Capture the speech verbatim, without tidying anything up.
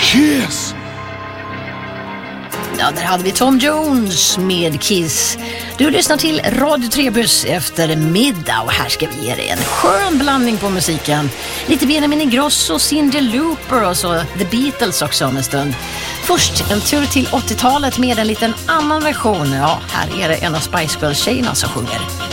Kiss! Ja, där hade vi Tom Jones med Kiss. Du lyssnar till Radio Trebus efter middag och här ska vi ge dig en skön blandning på musiken. Lite Benjamin Ingrosso, Cyndi Lauper och så The Beatles också om en stund. Först en tur till åttiotalet med en liten annan version. Ja, här är det en av Spice Girls-tjejerna som sjunger.